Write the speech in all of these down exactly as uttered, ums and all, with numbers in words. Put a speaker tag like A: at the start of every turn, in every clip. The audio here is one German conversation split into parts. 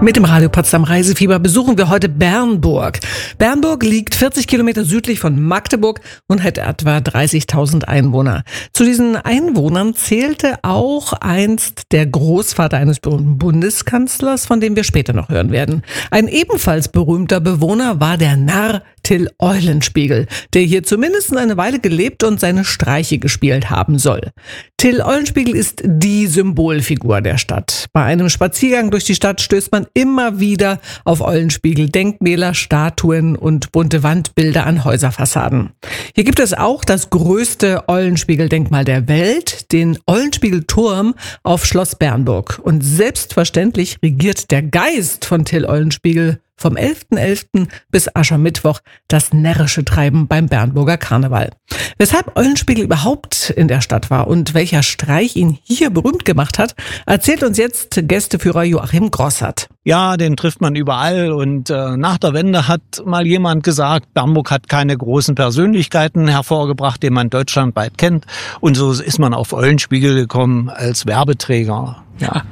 A: Mit dem Radio Potsdam Reisefieber besuchen wir heute Bernburg. Bernburg liegt vierzig Kilometer südlich von Magdeburg und hat etwa dreißigtausend Einwohner. Zu diesen Einwohnern zählte auch einst der Großvater eines berühmten Bundeskanzlers, von dem wir später noch hören werden. Ein ebenfalls berühmter Bewohner war der Narr Till Eulenspiegel, der hier zumindest eine Weile gelebt und seine Streiche gespielt haben soll. Till Eulenspiegel ist die Symbolfigur der Stadt. Bei einem Spaziergang durch die Stadt stößt man immer wieder auf Eulenspiegel, Denkmäler, Statuen und bunte Wandbilder an Häuserfassaden. Hier gibt es auch das größte Eulenspiegel-Denkmal der Welt, den Eulenspiegel-Turm auf Schloss Bernburg. Und selbstverständlich regiert der Geist von Till Eulenspiegel vom elften elften bis Aschermittwoch das närrische Treiben beim Bernburger Karneval. Weshalb Eulenspiegel überhaupt in der Stadt war und welcher Streich ihn hier berühmt gemacht hat, erzählt uns jetzt Gästeführer Joachim Grossart.
B: Ja, den trifft man überall und äh, nach der Wende hat mal jemand gesagt, Bernburg hat keine großen Persönlichkeiten hervorgebracht, die man deutschlandweit kennt. Und so ist man auf Eulenspiegel gekommen als Werbeträger. Ja.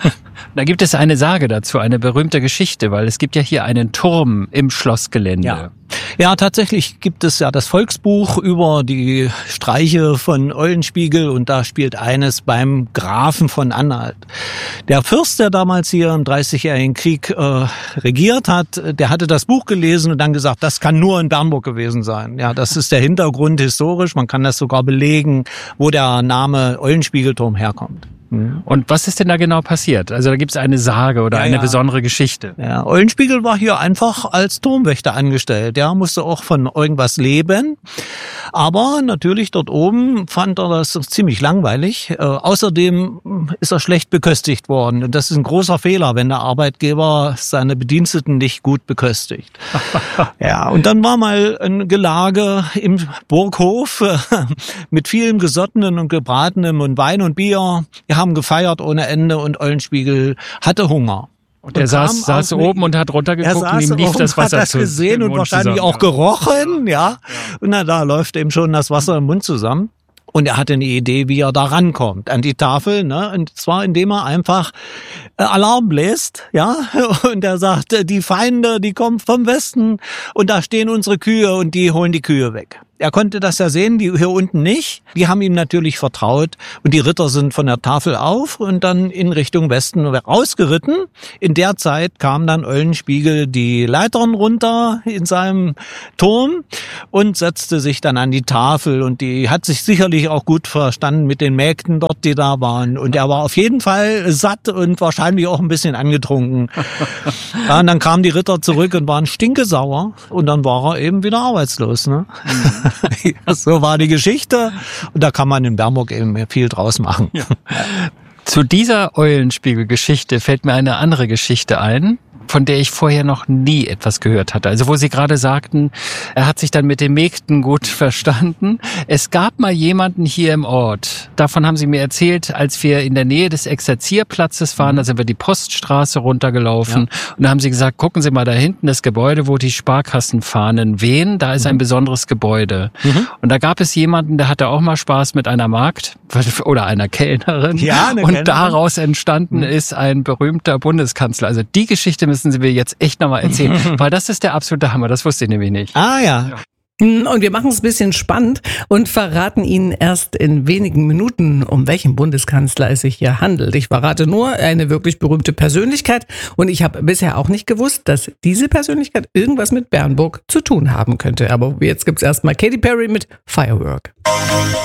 C: Da gibt es eine Sage dazu, eine berühmte Geschichte, weil es gibt ja hier einen Turm im Schlossgelände.
B: Ja. Ja, tatsächlich gibt es ja das Volksbuch über die Streiche von Eulenspiegel und da spielt eines beim Grafen von Anhalt. Der Fürst, der damals hier im Dreißigjährigen Krieg äh, regiert hat, der hatte das Buch gelesen und dann gesagt, das kann nur in Bernburg gewesen sein. Ja, das ist der Hintergrund historisch, man kann das sogar belegen, wo der Name Eulenspiegelturm herkommt.
C: Und was ist denn da genau passiert? Also da gibt es eine Sage oder
B: ja,
C: eine
B: ja.
C: besondere Geschichte.
B: Ja, Eulenspiegel war hier einfach als Turmwächter angestellt. Der musste auch von irgendwas leben. Aber natürlich dort oben fand er das ziemlich langweilig. Äh, außerdem ist er schlecht beköstigt worden. Und das ist ein großer Fehler, wenn der Arbeitgeber seine Bediensteten nicht gut beköstigt. Ja, und dann war mal ein Gelage im Burghof äh, mit vielem Gesottenen und Gebratenem und Wein und Bier. Wir haben gefeiert ohne Ende und Eulenspiegel hatte Hunger.
C: Und er saß, saß oben und hat runtergeguckt und ihm lief das Wasser
B: hat das gesehen und wahrscheinlich zusammen. Auch gerochen, ja. ja. Und na, da läuft ihm schon das Wasser im Mund zusammen. Und er hatte eine Idee, wie er da rankommt an die Tafel, ne? Und zwar indem er einfach äh, Alarm bläst, ja. Und er sagt, äh, die Feinde, die kommen vom Westen und da stehen unsere Kühe und die holen die Kühe weg. Er konnte das ja sehen, die hier unten nicht. Die haben ihm natürlich vertraut und die Ritter sind von der Tafel auf und dann in Richtung Westen rausgeritten. In der Zeit kam dann Eulenspiegel die Leitern runter in seinem Turm und setzte sich dann an die Tafel und die hat sich sicherlich auch gut verstanden mit den Mägden dort, die da waren. Und er war auf jeden Fall satt und wahrscheinlich auch ein bisschen angetrunken. Ja, und dann kamen die Ritter zurück und waren stinkesauer und dann war er eben wieder arbeitslos, ne? So war die Geschichte und da kann man in Bernburg eben viel draus machen. Ja.
C: Zu dieser Eulenspiegel-Geschichte fällt mir eine andere Geschichte ein, von der ich vorher noch nie etwas gehört hatte. Also wo Sie gerade sagten, er hat sich dann mit den Mägden gut verstanden. Es gab mal jemanden hier im Ort, davon haben Sie mir erzählt, als wir in der Nähe des Exerzierplatzes waren, da sind wir die Poststraße runtergelaufen ja. Und da haben Sie gesagt, gucken Sie mal da hinten das Gebäude, wo die Sparkassenfahnen wehen, da ist mhm. ein besonderes Gebäude. Mhm. Und da gab es jemanden, der hatte auch mal Spaß mit einer Magd oder einer Kellnerin.
B: Ja, eine
C: und
B: Kellnerin.
C: Daraus entstanden mhm. ist ein berühmter Bundeskanzler. Also die Geschichte müssen Sie mir jetzt echt nochmal erzählen, weil das ist der absolute Hammer, das wusste ich nämlich nicht.
B: Ah ja.
A: ja. Und wir machen es ein bisschen spannend und verraten Ihnen erst in wenigen Minuten, um welchen Bundeskanzler es sich hier handelt. Ich verrate nur eine wirklich berühmte Persönlichkeit und ich habe bisher auch nicht gewusst, dass diese Persönlichkeit irgendwas mit Bernburg zu tun haben könnte. Aber jetzt gibt's erstmal Katy Perry mit Firework.